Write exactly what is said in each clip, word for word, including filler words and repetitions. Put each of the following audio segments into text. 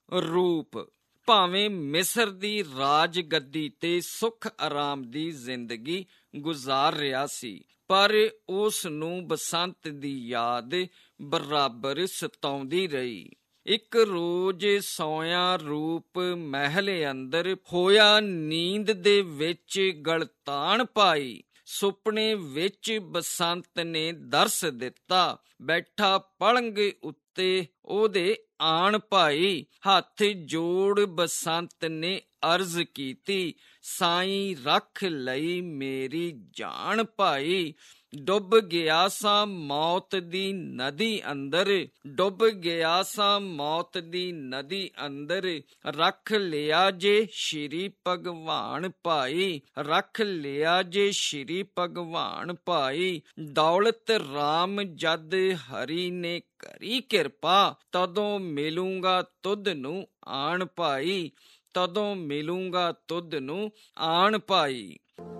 ਰੂਪ। ਭਾਵੇਂ ਮਿਸਰ ਦੀ ਰਾਜ ਗੱਦੀ ਤੇ ਸੁੱਖ ਆਰਾਮ ਦੀ ਜ਼ਿੰਦਗੀ ਗੁਜ਼ਾਰ ਰਿਹਾ ਸੀ, ਪਰ ਉਸ ਨੂੰ ਬਸੰਤ ਦੀ ਯਾਦ ਬਰਾਬਰ ਸਤਾਉਂਦੀ ਰਹੀ। ਇੱਕ ਰੋਜ਼ ਸੋਇਆ ਰੂਪ ਮਹਿਲ ਅੰਦਰ ਹੋਇਆ, ਨੀਂਦ ਦੇ ਵਿੱਚ ਗਲਤਾਨ ਪਾਈ। ਸੁਪਨੇ ਵਿੱਚ ਬਸੰਤ ਨੇ ਦਰਸ ਦਿੱਤਾ, ਬੈਠਾ ਪਲੰਘ ਉੱਤੇ ਉਹਦੇ ਆਣ ਭਾਈ। ਹੱਥ ਜੋੜ ਬਸੰਤ ਨੇ ਅਰਜ਼ ਕੀਤੀ, ਸਾਈਂ ਰੱਖ ਲਈ ਮੇਰੀ ਜਾਨ ਭਾਈ। ਡੁੱਬ ਗਿਆ ਸਾਂ ਮੌਤ ਦੀ ਨਦੀ ਅੰਦਰ, ਡੁੱਬ ਗਿਆ ਸਾਂ ਮੌਤ ਦੀ ਨਦੀ ਅੰਦਰ, ਰੱਖ ਲਿਆ ਜੇ ਸ਼੍ਰੀ ਭਗਵਾਨ ਭਾਈ, ਰੱਖ ਲਿਆ ਜੇ ਸ਼੍ਰੀ ਭਗਵਾਨ ਭਾਈ। ਦੌਲਤ ਰਾਮ ਜਦ ਹਰੀ ਨੇ ਕਰੀ ਕਿਰਪਾ, ਤਦੋਂ ਮਿਲੂੰਗਾ ਤੁਧ ਨੂੰ ਆਣ ਭਾਈ, ਤਦੋਂ ਮਿਲੂੰਗਾ ਤੁਧ ਨੂੰ ਆਣ ਭਾਈ।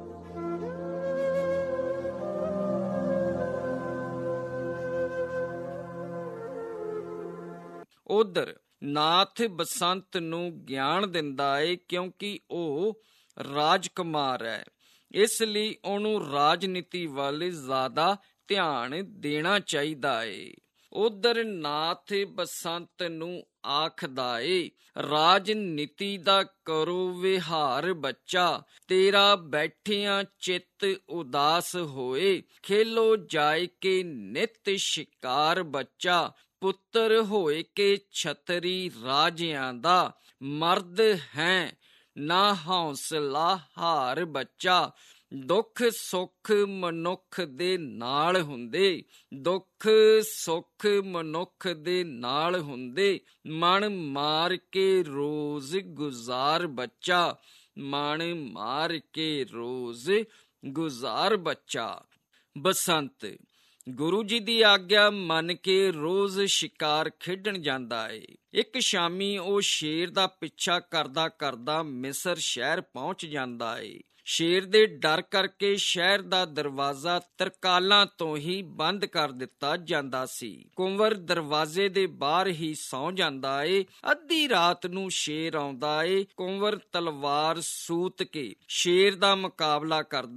ਉਧਰ ਨਾਥ ਬਸੰਤ ਨੂੰ ਗਿਆਨ ਦਿੰਦਾ ਏ, ਕਿਉਂਕਿ ਉਹ ਰਾਜਕੁਮਾਰ ਹੈ, ਇਸ ਲਈ ਉਹਨੂੰ ਰਾਜਨੀਤੀ ਵੱਲ ਜ਼ਿਆਦਾ ਧਿਆਨ ਦੇਣਾ ਚਾਹੀਦਾ ਏ। ਉਧਰ ਨਾਥ ਬਸੰਤ ਨੂੰ ਆਖਦਾ ਏ, ਰਾਜਨੀਤੀ ਦਾ ਕਰੋ ਵਿਹਾਰ ਬੱਚਾ, ਤੇਰਾ ਬੈਠਿਆਂ ਚਿੱਤ ਉਦਾਸ ਹੋਏ, ਖੇਲੋ ਜਾਏ ਕੇ ਨਿਤ ਸ਼ਿਕਾਰ ਬੱਚਾ। ਪੁੱਤਰ ਹੋਏ ਕੇ ਛਤਰੀ ਰਾਜਿਆਂ ਦਾ, ਮਰਦ ਹੈ ਨਾ ਹੌਸਲਾ ਹਾਰ ਬੱਚਾ। ਦੁੱਖ ਸੁੱਖ ਮਨੁੱਖ ਦੇ ਨਾਲ ਹੁੰਦੇ, ਦੁੱਖ ਸੁੱਖ ਮਨੁੱਖ ਦੇ ਨਾਲ ਹੁੰਦੇ, ਮਨ ਮਾਰ ਕੇ ਰੋਜ਼ ਗੁਜ਼ਾਰ ਬੱਚਾ, ਮਨ ਮਾਰ ਕੇ ਰੋਜ਼ ਗੁਜ਼ਾਰ ਬੱਚਾ। ਬਸੰਤ ਗੁਰੂ ਜੀ ਦੀ ਆਗਿਆ ਮੰਨ ਕੇ ਰੋਜ਼ ਸ਼ਿਕਾਰ ਖੇਡਣ ਜਾਂਦਾ ਏ। ਇੱਕ ਸ਼ਾਮੀ ਉਹ ਸ਼ੇਰ ਦਾ ਪਿੱਛਾ ਕਰਦਾ ਕਰਦਾ ਮਿਸਰ ਸ਼ਹਿਰ ਪਹੁੰਚ ਜਾਂਦਾ ਏ। ਸ਼ੇਰ ਦੇ ਡਰ ਕਰਕੇ ਸ਼ਹਿਰ ਦਾ ਦਰਵਾਜ਼ਾ ਤਰਕਾਲਾਂ ਤੋਂ ਹੀ ਬੰਦ ਕਰ ਦਿੱਤਾ ਜਾਂਦਾ ਸੀ। ਕੁੰਵਰ ਦਰਵਾਜ਼ੇ ਦੇ ਬਾਹਰ ਹੀ ਸੌਂ ਜਾਂਦਾ ਏ। ਅੱਧੀ ਰਾਤ ਨੂੰ ਸ਼ੇਰ ਆਉਂਦਾ ਏ। ਕੁੰਵਰ ਤਲਵਾਰ ਸੂਤ ਕੇ ਸ਼ੇਰ ਦਾ ਮੁਕਾਬਲਾ ਕਰਦਾ